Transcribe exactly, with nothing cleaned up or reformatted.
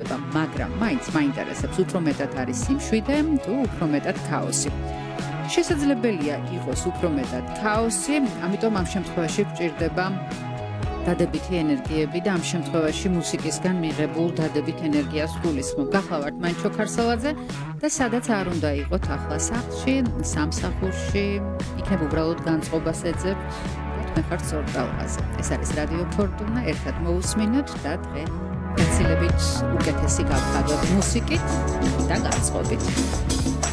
ჭირდება, მაგრამ მაინც მაინტერესებს უფრო მეტად არის სიმშვიდე თუ უფრო მეტად ქაოსი. შესაძლებელია იყოს უფრო მეტად ქაოსი, ამიტომ ამ შემთხვევაში გვჭირდება დადებითი ენერგიები და ამ შემთხვევაში მუსიკისგან მიღებულ დადებით ენერგიას გულისხმობ. გახლავართ მაინც ჩოქარსალაძე და სადაც არ უნდა იყოთ ახლა სახლში, სამსახურში, იქნებ უბრალოდ განწყობას ეძებთ და თქვენ ხართ სწორ ტალღაზე. ეს არის რადიო ფორტუნა, ერთად მოусმინოთ და დღე გაცილებით უკეთესი გავხადოთ მუსიკით და განწყობით.